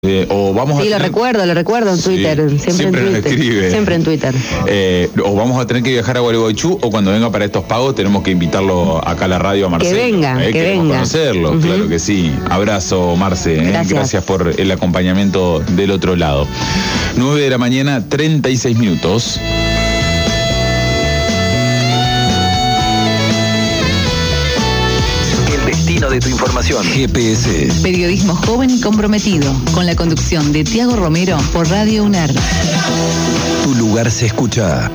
O vamos sí, a tener... lo recuerdo en Twitter, sí, siempre en nos Twitter. escribe. Siempre en Twitter. O vamos a tener que viajar a Gualeguaychú, o cuando venga para estos pagos tenemos que invitarlo acá a la radio a Marcelo. Que venga. Conocerlo, claro que sí. Abrazo, Marce. Gracias por el acompañamiento del otro lado. 9 de la mañana, 36 minutos. De tu información. GPS. Periodismo joven y comprometido, con la conducción de Tiago Romero por Radio UNER. Tu lugar se escucha.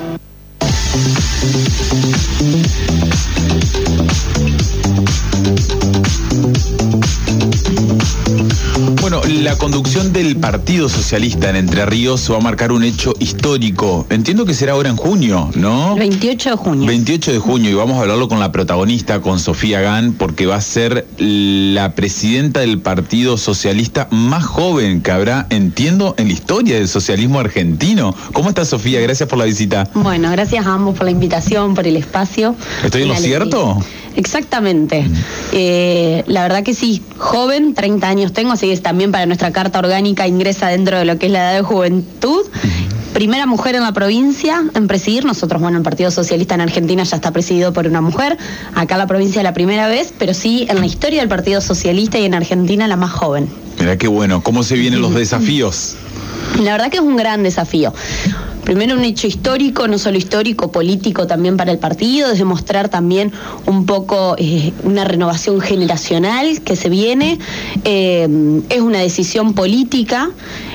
Bueno, la conducción del Partido Socialista en Entre Ríos va a marcar un hecho histórico. Entiendo que será ahora en junio, ¿no? 28 de junio. 28 de junio, y vamos a hablarlo con la protagonista, con Sofía Gahn, porque va a ser la presidenta del Partido Socialista más joven que habrá, entiendo, en la historia del socialismo argentino. ¿Cómo estás, Sofía? Gracias por la visita. Bueno, gracias a ambos por la invitación, por el espacio. ¿Estoy en lo cierto? Exactamente. La verdad que sí, joven, 30 años tengo, así que también para nuestra carta orgánica ingresa dentro de lo que es la edad de juventud. Primera mujer en la provincia en presidir. Nosotros, bueno, el Partido Socialista en Argentina ya está presidido por una mujer. Acá en la provincia la primera vez, pero sí en la historia del Partido Socialista y en Argentina la más joven. Mirá qué bueno. ¿Cómo se vienen los desafíos? La verdad que es un gran desafío. Primero, un hecho histórico, no solo histórico, político también para el partido, es demostrar también un poco una renovación generacional que se viene, es una decisión política.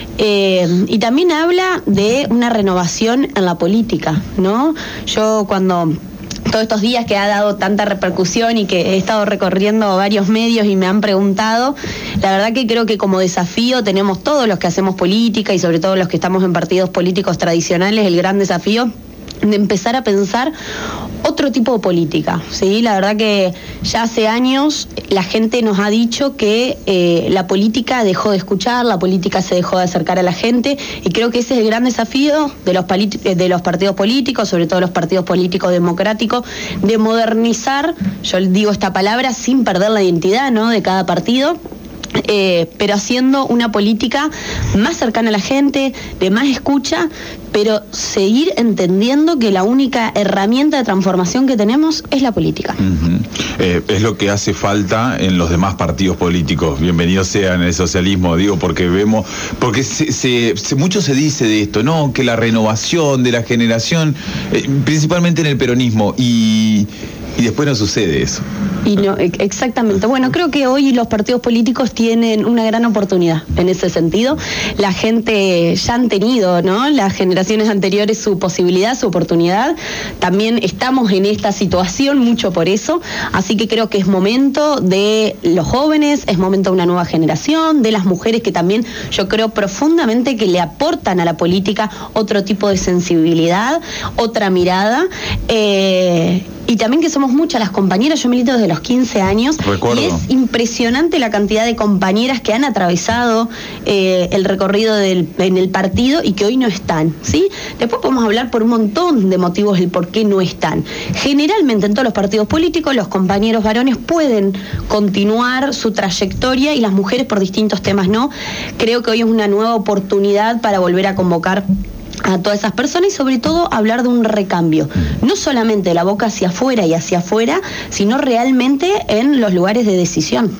Y también habla de una renovación en la política, ¿no? Yo cuando todos estos días que ha dado tanta repercusión y que he estado recorriendo varios medios y me han preguntado, la verdad que creo que como desafío tenemos todos los que hacemos política y sobre todo los que estamos en partidos políticos tradicionales, el gran desafío de empezar a pensar otro tipo de política, ¿sí? La verdad que ya hace años la gente nos ha dicho que la política dejó de escuchar, la política se dejó de acercar a la gente, y creo que ese es el gran desafío de los partidos políticos, sobre todo los partidos políticos democráticos, de modernizar, yo digo esta palabra, sin perder la identidad, ¿no?, de cada partido. Pero haciendo una política más cercana a la gente, de más escucha, pero seguir entendiendo que la única herramienta de transformación que tenemos es la política. Es lo que hace falta en los demás partidos políticos. Bienvenidos sean en el socialismo, digo, porque vemos, porque mucho se dice de esto, ¿no? Que la renovación de la generación, principalmente en el peronismo, y después no sucede eso. Y no, exactamente. Bueno, creo que hoy los partidos políticos tienen una gran oportunidad en ese sentido. La gente ya han tenido, ¿no?, las generaciones anteriores su posibilidad, su oportunidad. También estamos en esta situación, mucho por eso. Así que creo que es momento de los jóvenes, es momento de una nueva generación, de las mujeres que también yo creo profundamente que le aportan a la política otro tipo de sensibilidad, otra mirada. Y también que somos muchas las compañeras, yo milito desde los 15 años. Recuerdo. Y es impresionante la cantidad de compañeras que han atravesado el recorrido en el partido y que hoy no están, ¿sí? Después podemos hablar por un montón de motivos el por qué no están. Generalmente en todos los partidos políticos los compañeros varones pueden continuar su trayectoria y las mujeres por distintos temas no. Creo que hoy es una nueva oportunidad para volver a convocar a todas esas personas y sobre todo hablar de un recambio, no solamente de la boca hacia afuera y hacia afuera, sino realmente en los lugares de decisión.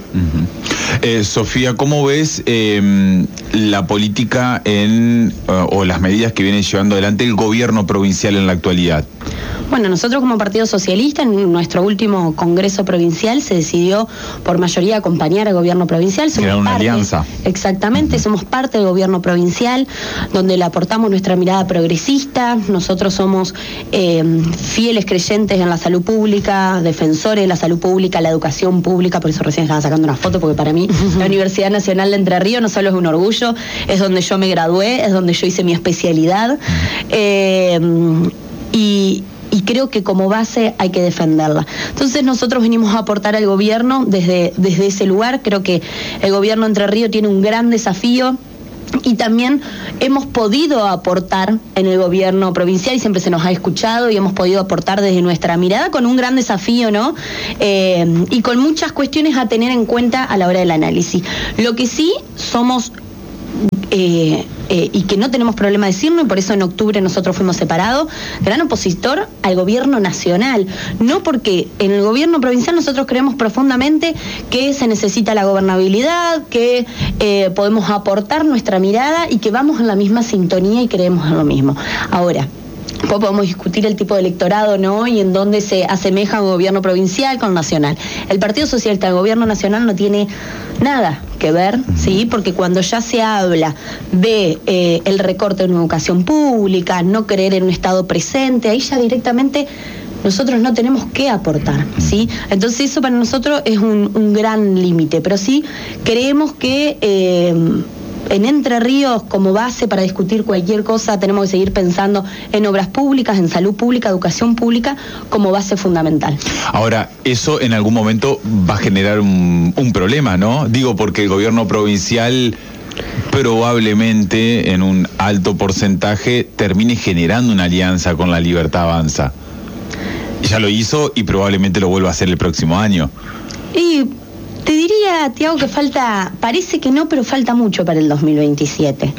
Sofía, ¿cómo ves la política o las medidas que viene llevando adelante el gobierno provincial en la actualidad? Bueno, nosotros como Partido Socialista, en nuestro último Congreso Provincial, se decidió por mayoría acompañar al gobierno provincial. Era una alianza. Exactamente, somos parte del gobierno provincial, donde le aportamos nuestra mirada progresista. Nosotros somos fieles creyentes en la salud pública, defensores de la salud pública, la educación pública, por eso recién estaba sacando una foto, porque para mí la Universidad Nacional de Entre Ríos no solo es un orgullo, es donde yo me gradué, es donde yo hice mi especialidad. Y creo que como base hay que defenderla. Entonces nosotros venimos a aportar al gobierno desde ese lugar. Creo que el gobierno de Entre Ríos tiene un gran desafío y también hemos podido aportar en el gobierno provincial y siempre se nos ha escuchado y hemos podido aportar desde nuestra mirada con un gran desafío, ¿no? Y con muchas cuestiones a tener en cuenta a la hora del análisis. Lo que sí somos y que no tenemos problema de decirlo, y por eso en octubre nosotros fuimos separados, gran opositor al gobierno nacional, no porque en el gobierno provincial nosotros creemos profundamente que se necesita la gobernabilidad, que podemos aportar nuestra mirada y que vamos en la misma sintonía y creemos en lo mismo. Ahora, después podemos discutir el tipo de electorado, ¿no? Y en dónde se asemeja un gobierno provincial con nacional. El Partido Socialista del gobierno nacional no tiene nada que ver, ¿sí? Porque cuando ya se habla de el recorte en educación pública, no creer en un Estado presente, ahí ya directamente nosotros no tenemos que aportar, ¿sí? Entonces eso para nosotros es un gran límite, pero sí creemos que en Entre Ríos, como base para discutir cualquier cosa, tenemos que seguir pensando en obras públicas, en salud pública, educación pública, como base fundamental. Ahora, eso en algún momento va a generar un problema, ¿no? Digo, porque el gobierno provincial probablemente en un alto porcentaje termine generando una alianza con La Libertad Avanza. Ya lo hizo y probablemente lo vuelva a hacer el próximo año. Y te diría, Tiago, que parece que no, pero falta mucho para el 2027.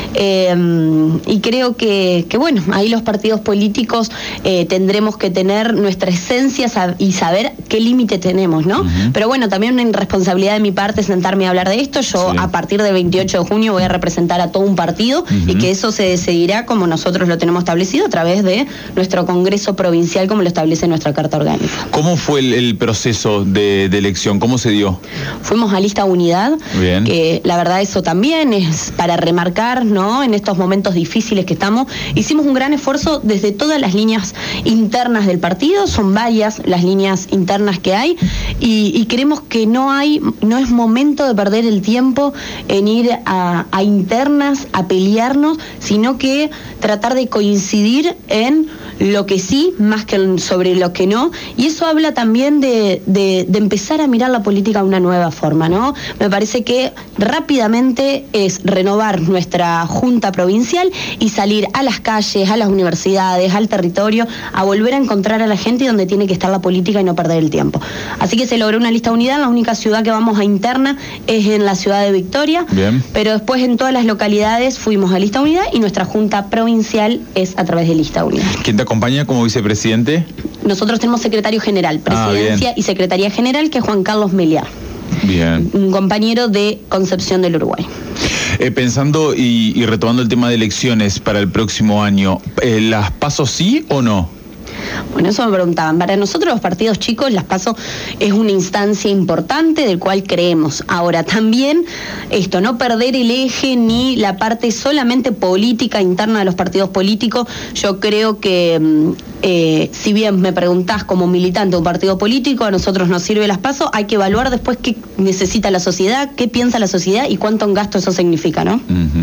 Y creo que bueno, ahí los partidos políticos tendremos que tener nuestra esencia y saber qué límite tenemos, ¿no? Pero bueno, también una irresponsabilidad de mi parte sentarme a hablar de esto. Yo a partir del 28 de junio voy a representar a todo un partido y que eso se decidirá como nosotros lo tenemos establecido a través de nuestro Congreso Provincial, como lo establece nuestra Carta Orgánica. ¿Cómo fue el proceso de elección? ¿Cómo se dio? Fuimos a lista unidad, bien, que la verdad eso también es para remarcar, ¿no? En estos momentos difíciles que estamos, hicimos un gran esfuerzo desde todas las líneas internas del partido, son varias las líneas internas que hay, y creemos que no es momento de perder el tiempo en ir a internas, a pelearnos, sino que tratar de coincidir en lo que sí, más que sobre lo que no, y eso habla también de empezar a mirar la política de una nueva forma, ¿no? Me parece que rápidamente es renovar nuestra Junta Provincial y salir a las calles, a las universidades, al territorio, a volver a encontrar a la gente y donde tiene que estar la política y no perder el tiempo. Así que se logró una lista unidad. La única ciudad que vamos a interna es en la ciudad de Victoria, bien, pero después en todas las localidades fuimos a lista unidad y nuestra Junta Provincial es a través de lista unidad. ¿Quién te acompaña como vicepresidente? Nosotros tenemos secretario general, presidencia y secretaría general, que es Juan Carlos Meliar. Bien. Un compañero de Concepción del Uruguay. Pensando y retomando el tema de elecciones para el próximo año, ¿las PASO sí o no? Bueno, eso me preguntaban. Para nosotros los partidos chicos, las PASO es una instancia importante del cual creemos. Ahora, también esto, no perder el eje ni la parte solamente política interna de los partidos políticos. Yo creo que si bien me preguntás como militante de un partido político, a nosotros nos sirve las PASO, hay que evaluar después qué necesita la sociedad, qué piensa la sociedad y cuánto en gasto eso significa, ¿no?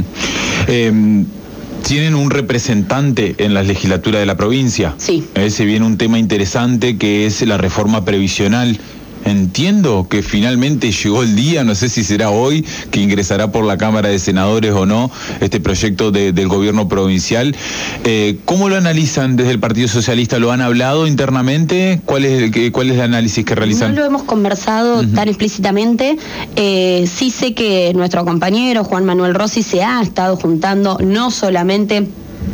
¿Tienen un representante en la legislatura de la provincia? Sí. Se viene un tema interesante que es la reforma previsional. Entiendo que finalmente llegó el día, no sé si será hoy, que ingresará por la Cámara de Senadores o no este proyecto del gobierno provincial. ¿Cómo lo analizan desde el Partido Socialista? ¿Lo han hablado internamente? ¿Cuál es el análisis que realizan? No lo hemos conversado tan explícitamente. Sí sé que nuestro compañero Juan Manuel Rossi se ha estado juntando no solamente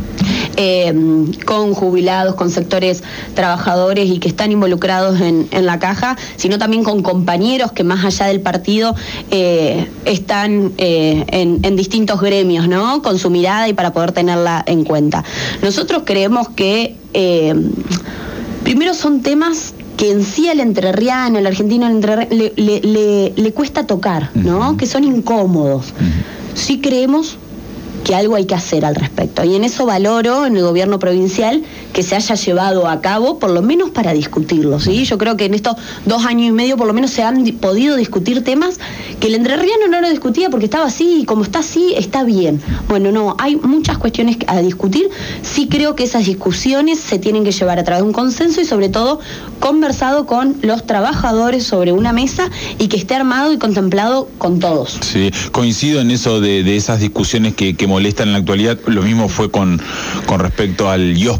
con jubilados, con sectores trabajadores y que están involucrados en la caja, sino también con compañeros que más allá del partido están en distintos gremios, ¿no? Con su mirada y para poder tenerla en cuenta. Nosotros creemos que primero son temas que en sí al entrerriano, al argentino le cuesta tocar, ¿no? Que son incómodos. Sí creemos que algo hay que hacer al respecto. Y en eso valoro en el gobierno provincial que se haya llevado a cabo, por lo menos para discutirlo, ¿sí? Yo creo que en estos 2 años y medio por lo menos se han podido discutir temas que el entrerriano no lo discutía porque estaba así, y como está así, está bien. Bueno, no, hay muchas cuestiones a discutir. Sí creo que esas discusiones se tienen que llevar a través de un consenso y sobre todo conversado con los trabajadores sobre una mesa y que esté armado y contemplado con todos. Sí, coincido en eso de esas discusiones que molestan en la actualidad. Lo mismo fue con respecto al IOSPER en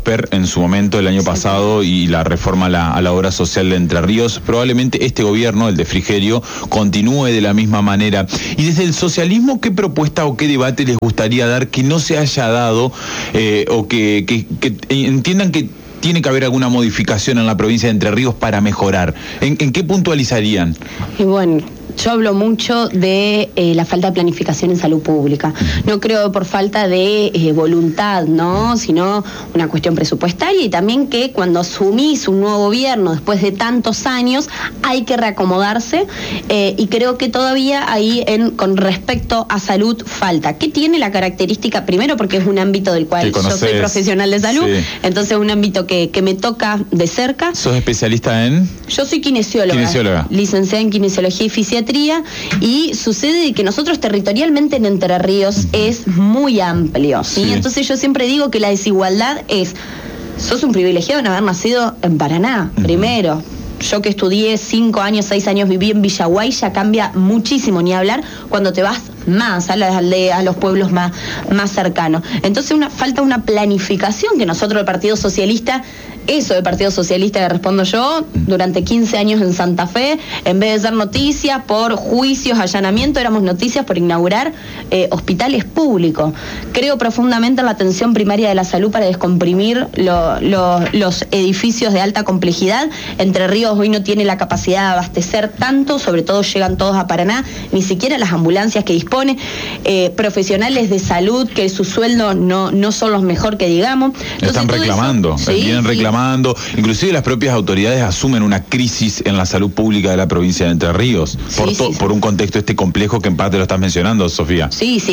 su momento, el año pasado, y la reforma a la obra social de Entre Ríos. Probablemente este gobierno, el de Frigerio, continúe de la misma manera. Y desde el socialismo, ¿qué propuesta o qué debate les gustaría dar que no se haya dado, o que entiendan que tiene que haber alguna modificación en la provincia de Entre Ríos para mejorar? ¿En qué puntualizarían? Y bueno, yo hablo mucho de la falta de planificación en salud pública. No creo por falta de voluntad, ¿no? Sino una cuestión presupuestaria, y también que cuando asumís un nuevo gobierno después de tantos años hay que reacomodarse, y creo que todavía ahí con respecto a salud falta. ¿Qué tiene la característica? Primero porque es un ámbito del cual yo soy profesional de salud, sí. Entonces es un ámbito que me toca de cerca. ¿Sos especialista en? Yo soy kinesióloga. Licenciada en kinesiología y fisiatría. Y sucede que nosotros territorialmente en Entre Ríos es muy amplio, ¿sí? Sí. Entonces yo siempre digo que la desigualdad sos un privilegiado en haber nacido en Paraná, primero. Yo que estudié 5 años, 6 años, viví en Villaguay, ya cambia muchísimo, ni hablar cuando te vas más a las aldeas, a los pueblos más cercanos. Entonces falta una planificación que nosotros, el Partido Socialista, del Partido Socialista que respondo yo, durante 15 años en Santa Fe, en vez de ser noticias por juicios, allanamiento, éramos noticias por inaugurar hospitales públicos. Creo profundamente en la atención primaria de la salud para descomprimir los edificios de alta complejidad. Entre Ríos hoy no tiene la capacidad de abastecer tanto, sobre todo llegan todos a Paraná, ni siquiera las ambulancias que dispone, profesionales de salud que su sueldo no son los mejor que digamos. Entonces, están reclamando, vienen reclamando. Inclusive las propias autoridades asumen una crisis en la salud pública de la provincia de Entre Ríos, por un contexto complejo que en parte lo estás mencionando, Sofía. Sí, es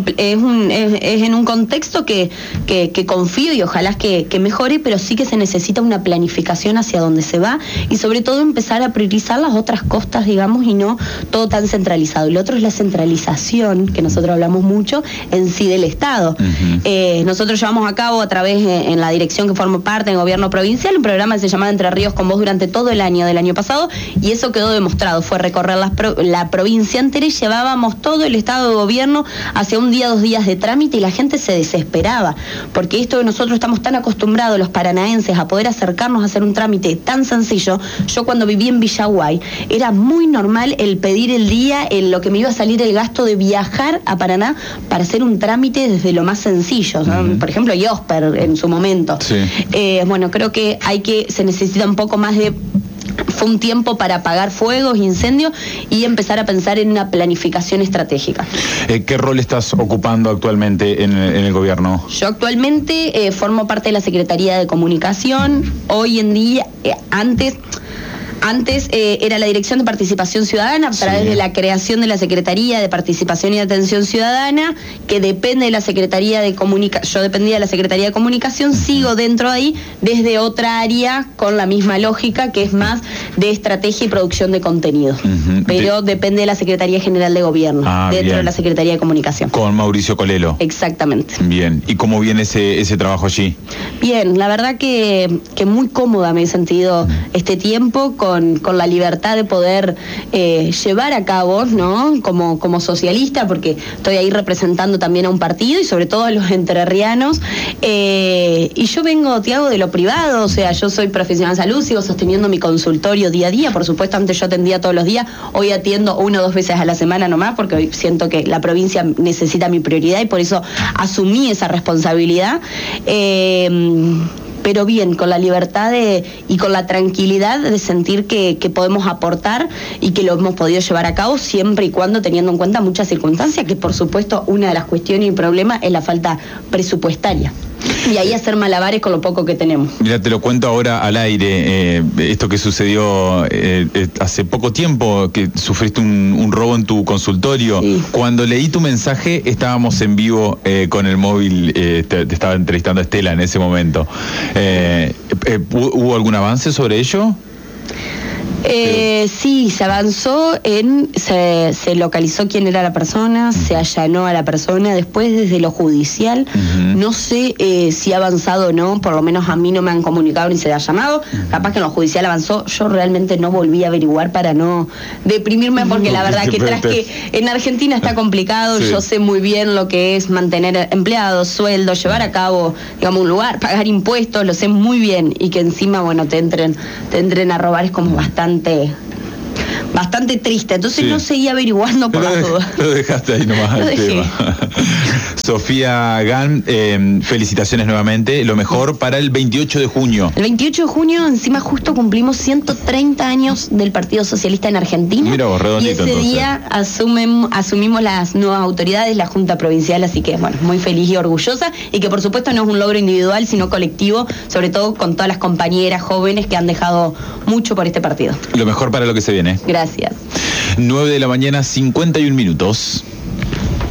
en un contexto que confío y ojalá que mejore, pero sí que se necesita una planificación hacia dónde se va, y sobre todo empezar a priorizar las otras costas, digamos, y no todo tan centralizado. Y lo otro es la centralización, que nosotros hablamos mucho, en sí del Estado. Nosotros llevamos a cabo a través, en la dirección que formo parte, en gobierno provincial, un programa que se llamaba Entre Ríos con Vos durante todo el año del año pasado, y eso quedó demostrado. Fue recorrer la provincia entera y llevábamos todo el estado de gobierno hacia 1 día, 2 días de trámite, y la gente se desesperaba, porque esto que nosotros estamos tan acostumbrados los paranaenses a poder acercarnos a hacer un trámite tan sencillo. Yo cuando viví en Villaguay era muy normal el pedir el día, en lo que me iba a salir el gasto de viajar a Paraná para hacer un trámite desde lo más sencillo, ¿no? Por ejemplo, IOSPER en su momento. Sí. Bueno, creo que se necesita un poco más fue un tiempo para apagar fuegos, incendios, y empezar a pensar en una planificación estratégica. ¿Qué rol estás ocupando actualmente en el gobierno? Yo actualmente formo parte de la Secretaría de Comunicación. Hoy en día, antes era la Dirección de Participación Ciudadana, a través de la creación de la Secretaría de Participación y Atención Ciudadana, que depende de la Secretaría de Comunicación. Yo dependía de la Secretaría de Comunicación, sigo dentro de ahí, desde otra área, con la misma lógica, que es más de estrategia y producción de contenido. Pero depende de la Secretaría General de Gobierno, dentro de la Secretaría de Comunicación. Con Mauricio Colelo. Exactamente. Bien. ¿Y cómo viene ese trabajo allí? Bien, la verdad que muy cómoda me he sentido este tiempo, con la libertad de poder llevar a cabo, ¿no? Como socialista, porque estoy ahí representando también a un partido y sobre todo a los entrerrianos. Y yo vengo, Tiago, de lo privado, o sea, yo soy profesional de salud, sigo sosteniendo mi consultorio día a día. Por supuesto, antes yo atendía todos los días, hoy atiendo 1 o 2 veces a la semana nomás, porque hoy siento que la provincia necesita mi prioridad y por eso asumí esa responsabilidad. Pero bien, con la libertad y con la tranquilidad de sentir que podemos aportar y que lo hemos podido llevar a cabo, siempre y cuando teniendo en cuenta muchas circunstancias, que por supuesto una de las cuestiones y problemas es la falta presupuestaria. Y ahí hacer malabares con lo poco que tenemos. Mira, te lo cuento ahora al aire, esto que sucedió hace poco tiempo, que sufriste un robo en tu consultorio. Sí. Cuando leí tu mensaje, estábamos en vivo con el móvil, te estaba entrevistando a Estela en ese momento. ¿Hubo algún avance sobre ello? Sí, se avanzó se localizó quién era la persona, se allanó a la persona. Después, desde lo judicial, no sé si ha avanzado o no, por lo menos a mí no me han comunicado ni se ha llamado. Capaz que en lo judicial avanzó, yo realmente no volví a averiguar para no deprimirme, porque la verdad que tras que en Argentina está complicado, yo sé muy bien lo que es mantener empleados, sueldos, llevar a cabo, digamos, un lugar, pagar impuestos, lo sé muy bien, y que encima, bueno, te entren a robar es como bastante triste. Entonces no seguí averiguando por las dudas. Lo dejaste ahí nomás el tema. Sofía Gan, felicitaciones nuevamente. Lo mejor para el 28 de junio. El 28 de junio, encima justo cumplimos 130 años del Partido Socialista en Argentina. Mira vos, redondito, y ese entonces. día asumimos las nuevas autoridades, la Junta Provincial, así que bueno, muy feliz y orgullosa, y que por supuesto no es un logro individual, sino colectivo, sobre todo con todas las compañeras jóvenes que han dejado mucho por este partido. Lo mejor para lo que se viene. Gracias. 9 de la mañana, 51 minutos.